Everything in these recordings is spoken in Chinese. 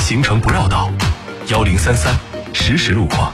行程不绕道，1033实时路况。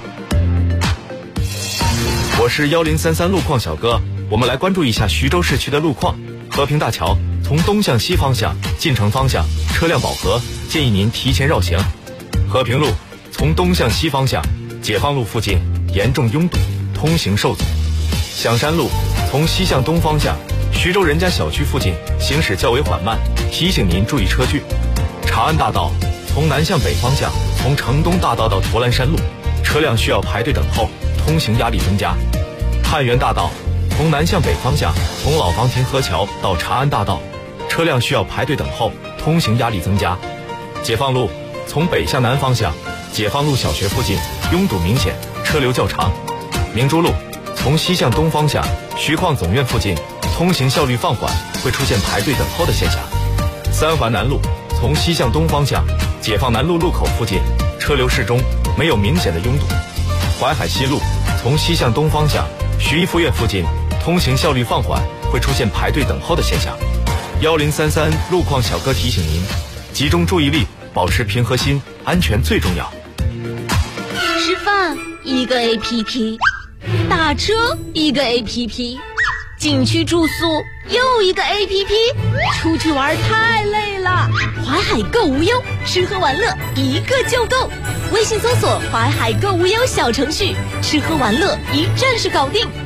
我是1033路况小哥，我们来关注一下徐州市区的路况。和平大桥从东向西方向进城方向车辆饱和，建议您提前绕行。和平路从东向西方向解放路附近严重拥堵，通行受阻。响山路从西向东方向徐州人家小区附近行驶较为缓慢，提醒您注意车距。长安大道从南向北方向从城东大道到驼栏山路，车辆需要排队等候，通行压力增加。汉源大道从南向北方向从老房亭河桥到长安大道，车辆需要排队等候，通行压力增加。解放路从北向南方向解放路小学附近拥堵明显，车流较长。明珠路从西向东方向徐矿总院附近通行效率放缓，会出现排队等候的现象。三环南路从西向东方向解放南路路口附近车流适中，没有明显的拥堵。淮海西路从西向东方向徐一附院附近通行效率放缓，会出现排队等候的现象。1033路况小哥提醒您，集中注意力，保持平和心，安全最重要。 吃饭一个 APP， 打车一个 APP， 景区住宿又一个 APP， 出去玩太累了，淮海购无忧，吃喝玩乐一个就够。微信搜索淮海购无忧小程序，吃喝玩乐一站式搞定。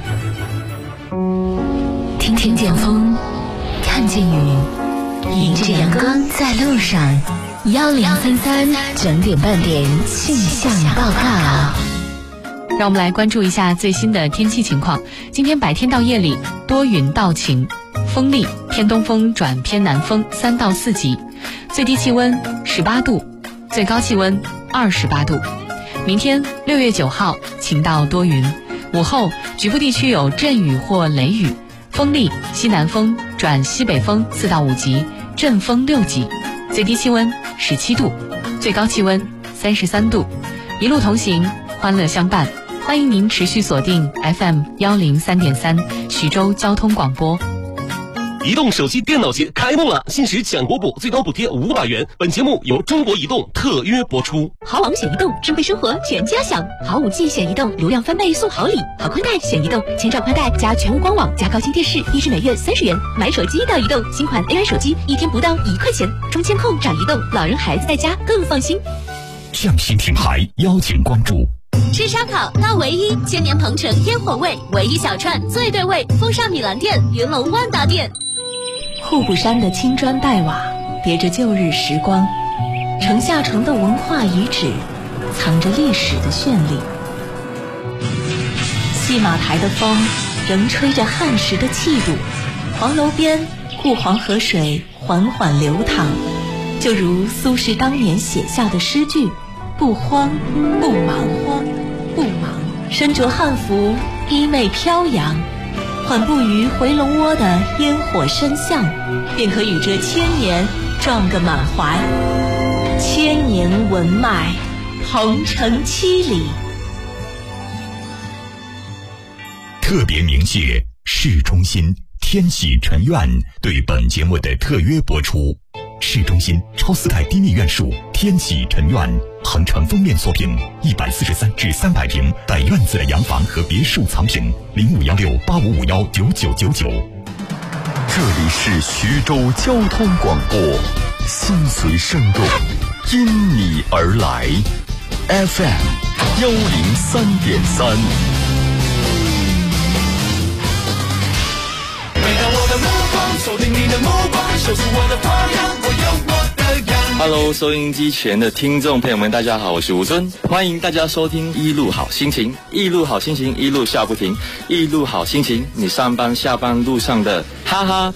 听见风，看见雨，迎着阳光在路上。1033整点半点气象报告。 让我们来关注一下最新的天气情况。今天白天到夜里多云到晴，风力偏东风转偏南风3到4级，最低气温18度，最高气温28度。明天6月9号晴到多云，午后局部地区有阵雨或雷雨，风力西南风转西北风4到5级，阵风6级，最低气温17度，最高气温33度。一路同行，欢乐相伴，欢迎您持续锁定 FM 103.3徐州交通广播。 移动手机电脑节开幕了，限时抢国补，最高补贴500元。本节目由中国移动特约播出。 豪网选移动，智慧生活全家享。豪5G 选移动，流量翻倍送好礼。豪宽带选移动，千兆宽带加全屋官网加高清电视，1支每月30元。买手机到移动，新款 AI 手机1天不到1块钱。充监控找移动，老人孩子在家更放心。 匠心品牌邀请关注。 吃烧烤到唯一，千年鹏城烟火味，唯一小串最对味，风尚米兰店、云龙万达店。 户部山的青砖黛瓦别着旧日时光，城下城的文化遗址藏着历史的绚丽。戏马台的风仍吹着汉时的气度，黄楼边顾黄河水缓缓流淌，就如苏轼当年写下的诗句：不慌不忙，慌不忙，身着汉服，衣袂飘扬，缓步于回龙窝的烟火深巷，便可与这千年撞个满怀。千年文脉，鹏程7里。 特别鸣谢市中心天喜臣苑对本节目的特约播出。市中心超4代低密院数天喜臣苑，恒城封面作品，143至300平带院子的洋房和别墅藏品，051685519999。 这里是徐州交通广播，心随声动，因你而来 FM 103.3。 Hello， 收音机前的听众朋友们，大家好，我是吴尊，欢迎大家收听一路好心情，一路好心情，一路笑不停，一路好心情，你上班下班路上的哈哈